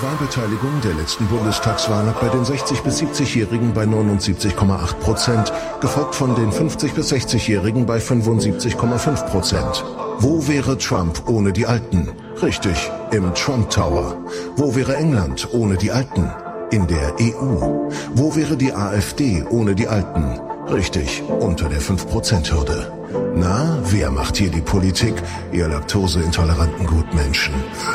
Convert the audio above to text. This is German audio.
Die Wahlbeteiligung der letzten Bundestagswahl lag bei den 60- bis 70-Jährigen bei 79,8%, gefolgt von den 50- bis 60-Jährigen bei 75,5%. Wo wäre Trump ohne die Alten? Richtig, im Trump Tower. Wo wäre England ohne die Alten? In der EU. Wo wäre die AfD ohne die Alten? Richtig, unter der 5%-Hürde. Na, wer macht hier die Politik, ihr laktoseintoleranten Gutmenschen?